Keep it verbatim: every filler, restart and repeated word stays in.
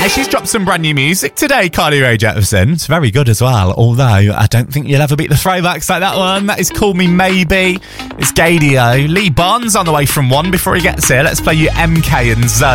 Hey, she's dropped some brand new music today, Carly Rae Jepsen. It's very good as well, although I don't think you'll ever beat the throwbacks like that one. That is Call Me Maybe. It's Gadio. Lee Barnes on the way from one before he gets here. Let's play you M K and Zoe.